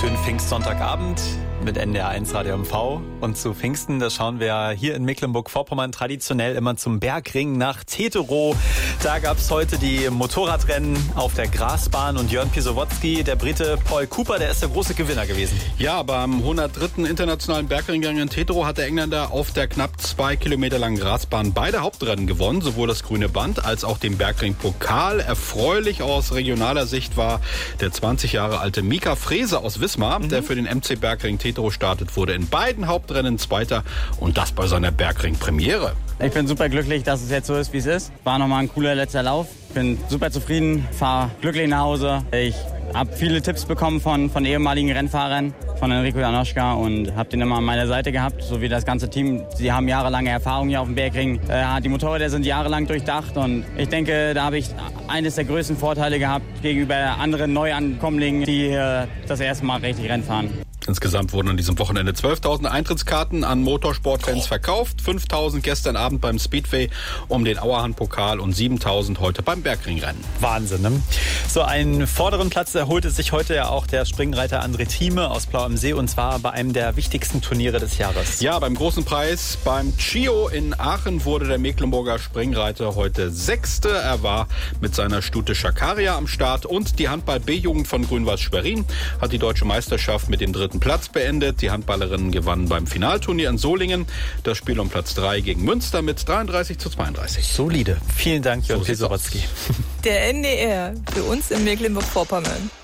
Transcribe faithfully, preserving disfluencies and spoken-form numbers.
schönen Pfingstsonntagabend mit N D R eins Radio M V. Und zu Pfingsten, da schauen wir hier in Mecklenburg-Vorpommern traditionell immer zum Bergring nach Teterow. Da gab es heute die Motorradrennen auf der Grasbahn und Jörn Pisowotzki, der Brite Paul Cooper, der ist der große Gewinner gewesen. Ja, beim hundertdritten internationalen Bergringgang in Teterow hat der Engländer auf der knapp zwei Kilometer langen Grasbahn beide Hauptrennen gewonnen, sowohl das grüne Band als auch den Bergring-Pokal. Erfreulich aus regionaler Sicht war der zwanzig Jahre alte Mika Frese aus Wismar, mhm. der für den M C Bergring Teterow startet, wurde in beiden Hauptrennen Zweiter und das bei seiner Bergring-Premiere. Ich bin super glücklich, dass es jetzt so ist, wie es ist. War nochmal ein cooler letzter Lauf. Bin super zufrieden, fahre glücklich nach Hause. Ich habe viele Tipps bekommen von, von ehemaligen Rennfahrern, von Enrico Janoschka, und habe den immer an meiner Seite gehabt, so wie das ganze Team. Sie haben jahrelange Erfahrung hier auf dem Bergring. Äh, die Motorräder sind jahrelang durchdacht und ich denke, da habe ich eines der größten Vorteile gehabt gegenüber anderen Neuankommlingen, die hier das erste Mal richtig Rennen fahren. Insgesamt wurden an diesem Wochenende zwölftausend Eintrittskarten an Motorsportfans verkauft, fünftausend gestern Abend beim Speedway um den Auerhahn-Pokal und siebentausend heute beim Bergringrennen. Wahnsinn, ne? So einen vorderen Platz erholte sich heute ja auch der Springreiter André Thieme aus Blau am See, und zwar bei einem der wichtigsten Turniere des Jahres. Ja, beim großen Preis beim Chio in Aachen wurde der Mecklenburger Springreiter heute Sechste. Er war mit seiner Stute Schakaria am Start, und die Handball-B-Jugend von Grün-Weiß Schwerin hat die deutsche Meisterschaft mit dem dritten Platz beendet. Die Handballerinnen gewannen beim Finalturnier in Solingen das Spiel um Platz drei gegen Münster mit dreiunddreißig zu zweiunddreißig. Solide. Vielen Dank, Jörn Pisowotzki. Der N D R für uns in Mecklenburg-Vorpommern.